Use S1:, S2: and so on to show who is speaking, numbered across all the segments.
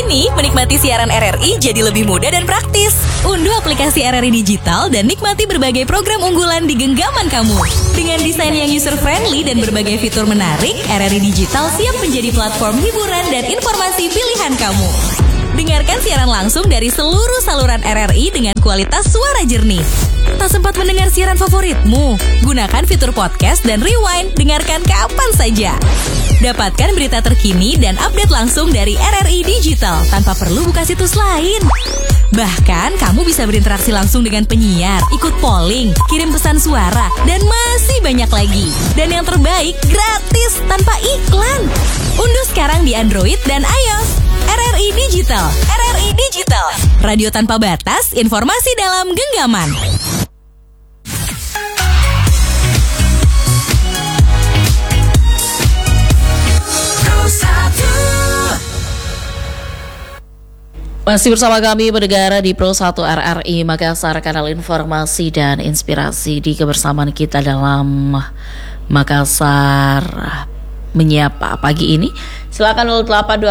S1: Kini, menikmati siaran RRI jadi lebih mudah dan praktis. Unduh aplikasi RRI Digital dan nikmati berbagai program unggulan di genggaman kamu. Dengan desain yang user-friendly dan berbagai fitur menarik, RRI Digital siap menjadi platform hiburan dan informasi pilihan kamu. Dengarkan siaran langsung dari seluruh saluran RRI dengan kualitas suara jernih. Tak sempat mendengar siaran favoritmu? Gunakan fitur podcast dan rewind, dengarkan kapan saja. Dapatkan berita terkini dan update langsung dari RRI Digital tanpa perlu buka situs lain. Bahkan, kamu bisa berinteraksi langsung dengan penyiar, ikut polling, kirim pesan suara, dan masih banyak lagi. Dan yang terbaik, gratis tanpa iklan. Unduh sekarang di Android dan iOS. RRI Digital. RRI Digital. Radio tanpa batas, informasi dalam genggaman.
S2: Masih bersama kami pendengar di Pro 1 RRI Makassar, kanal informasi dan inspirasi di kebersamaan kita dalam Makassar Menyapa pagi ini. Silakan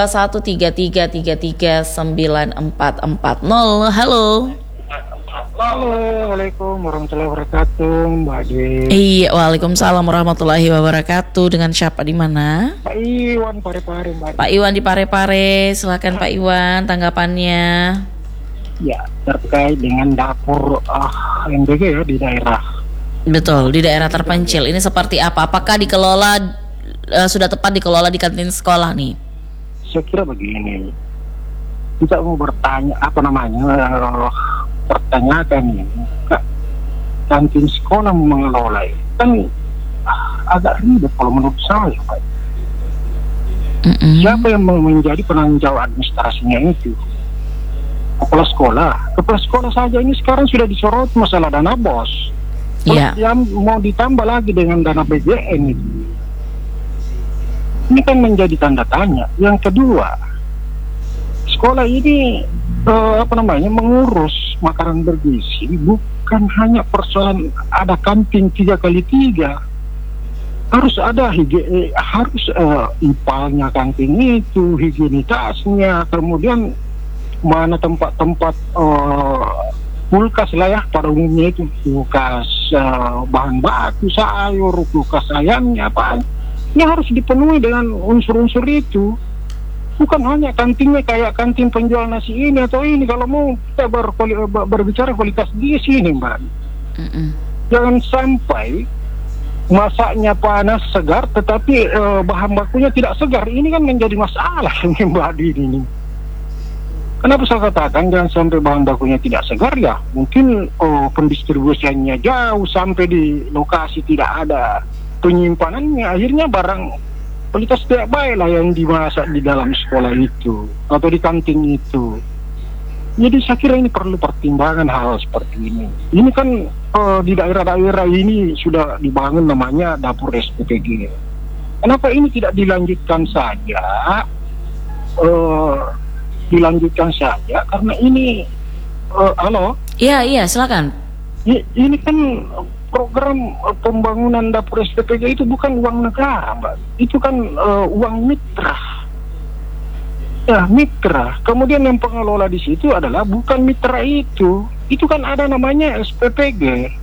S2: 082133339440. Halo.
S3: Assalamualaikum warahmatullahi wabarakatuh, Mbak Di.
S2: Iya, waalaikumsalam warahmatullahi wabarakatuh. Dengan siapa di mana?
S3: Pak Iwan Parepare, Mbak.
S2: Pak Iwan di Parepare. Silakan Pak Iwan tanggapannya.
S3: Ya, terkait dengan dapur MBG ya di daerah.
S2: Betul, di daerah terpencil. Ini seperti apa? Apakah dikelola sudah tepat dikelola di kantin sekolah nih?
S3: Saya kira begini. Kita mau bertanya pertanyakan ini, kantin sekolah mengelola kan agak ribet kalau menurut saya, Pak. Siapa yang menjadi penanggung jawab administrasinya itu? Kepala sekolah saja ini sekarang sudah disorot masalah dana BOS. Yang mau ditambah lagi dengan dana BJN itu. Ini kan menjadi tanda tanya. Yang kedua, sekolah ini mengurus makanan bergizi bukan hanya persoalan ada kantin 3x3, harus ada ipalnya kantin itu, higienitasnya, kemudian mana tempat-tempat kulkas lah ya pada umumnya itu, kulkas bahan baku, sayur, kulkas ayamnya apa, ini harus dipenuhi dengan unsur-unsur itu. Bukan hanya kantinnya kayak kantin penjual nasi ini atau ini. Kalau mau kita berbicara kualitas gizi ini, Mbak. Jangan sampai masaknya panas segar tetapi bahan bakunya tidak segar. Ini kan menjadi masalah ini, Mbak Dini. Kenapa saya katakan jangan sampai bahan bakunya tidak segar ya? Mungkin pendistribusiannya jauh sampai di lokasi tidak ada penyimpanannya. Akhirnya barang kualitas tidak baik lah yang dimasak di dalam sekolah itu atau di kantin itu. Jadi saya kira ini perlu pertimbangan hal seperti ini. Ini kan di daerah-daerah ini sudah dibangun namanya dapur SPPG. Kenapa ini tidak dilanjutkan saja? Karena ini halo?
S2: Iya, silakan.
S3: Ini kan program pembangunan dapur SPPG itu bukan uang negara, Mbak. Itu kan uang mitra. Ya, mitra. Kemudian yang pengelola di situ adalah bukan mitra itu. Itu kan ada namanya SPPG.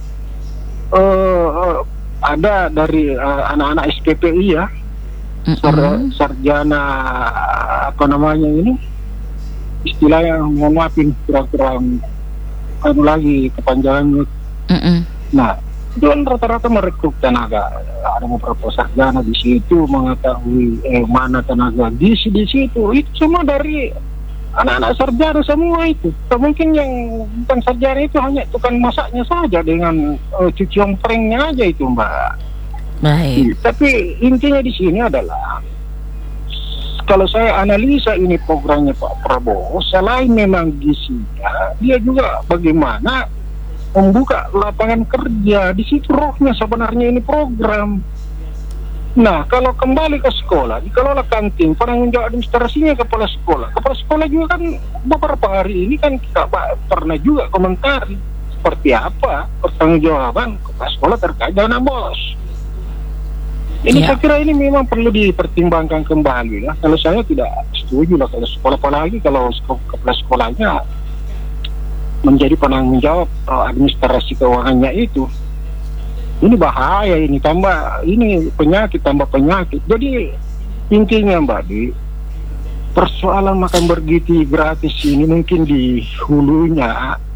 S3: Ada dari anak-anak SPPI ya. Sarjana ini? Istilahnya mohon maafin kurang lagi kepanjangannya. Nah, itu kan rata-rata merekrut tenaga. Ada beberapa sarjana di situ mengetahui mana tenaga gizi di situ. Itu semua dari anak-anak sarjana semua itu. Mungkin yang bukan sarjana itu hanya tukang masaknya saja dengan cuci omprengnya aja itu, Mbak.
S2: Baik.
S3: Tapi intinya di sini adalah kalau saya analisa ini programnya Pak Prabowo, selain memang gizinya, dia juga bagaimana membuka lapangan kerja. Di situ rohnya sebenarnya ini program. Nah, kalau kembali ke sekolah, dikelola kantin, penanggung jawab administrasinya kepala sekolah. Kepala sekolah juga kan beberapa hari ini kan kita pernah juga komentari seperti apa pertanggungjawaban kepala sekolah terkait dana BOS. Ini saya kira ini memang perlu dipertimbangkan kembali lah. Kalau saya tidak setuju lah kalau sekolah, apalagi kalau kepala sekolahnya menjadi penanggung jawab administrasi keuangannya itu. Ini bahaya, ini tambah, ini penyakit tambah penyakit. Jadi intinya Mbak Di, persoalan makan bergizi gratis ini mungkin di hulunya